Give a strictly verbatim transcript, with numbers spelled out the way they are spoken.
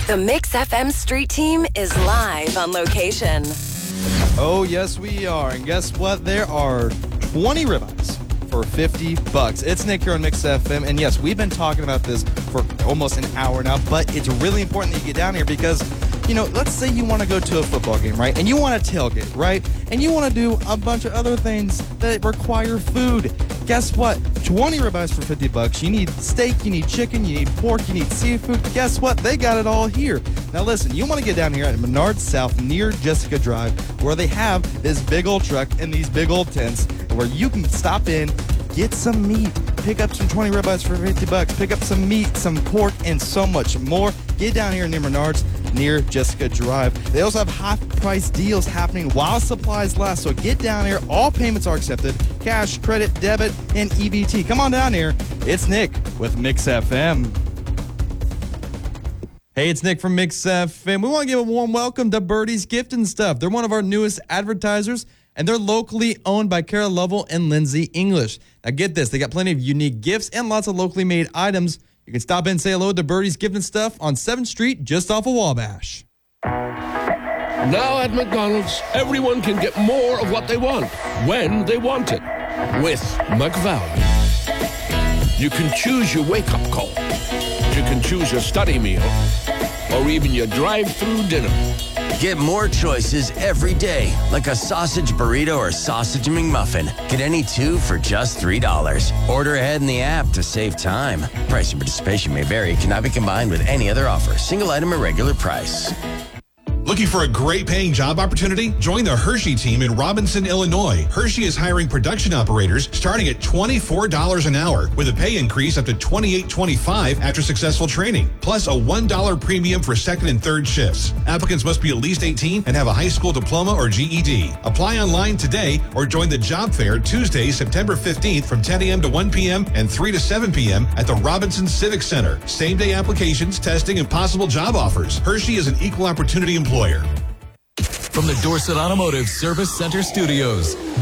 The Mix F M Street Team is live on location. Oh, yes, we are. And guess what? There are twenty ribeyes for fifty bucks. It's Nick here on Mix F M. And yes, we've been talking about this for almost an hour now, but it's really important that you get down here because, you know, let's say you want to go to a football game, right? And you want to tailgate, right? And you want to do a bunch of other things that require food. Guess what? twenty ribeyes for fifty bucks. You need steak, you need chicken, you need pork, you need seafood. Guess what? They got it all here. Now listen, you want to get down here at Menards South near Jessica Drive where they have this big old truck and these big old tents where you can stop in, get some meat, pick up some twenty ribeyes for fifty bucks, pick up some meat, some pork, and so much more. Get down here near Menards near Jessica Drive. They also have high price deals happening while supplies last. So get down here. All payments are accepted. Cash, credit, debit, and E B T. Come on down here. It's Nick with Mix F M. Hey, it's Nick from Mix F M. We want to give a warm welcome to Birdie's Gift and Stuff. They're one of our newest advertisers, and they're locally owned by Kara Lovell and Lindsay English. Now get this. They got plenty of unique gifts and lots of locally made items. You can stop in and say hello to Birdie's Gift and Stuff on seventh Street, just off of Wabash. Now at McDonald's, everyone can get more of what they want, when they want it, with McValue. You can choose your wake-up call. You can choose your study meal, or even your drive-through dinner. Get more choices every day, like a sausage burrito or sausage McMuffin. Get any two for just three dollars. Order ahead in the app to save time. Price and participation may vary. Cannot be combined with any other offer. Single item at regular price. Looking for a great paying job opportunity? Join the Hershey team in Robinson, Illinois. Hershey is hiring production operators starting at twenty-four dollars an hour with a pay increase up to twenty-eight twenty-five after successful training, plus a one dollar premium for second and third shifts. Applicants must be at least eighteen and have a high school diploma or G E D. Apply online today or join the job fair Tuesday, September fifteenth from ten a.m. to one p.m. and three to seven p.m. at the Robinson Civic Center. Same day applications, testing, and possible job offers. Hershey is an equal opportunity employer. From the Dorset Automotive Service Center Studios,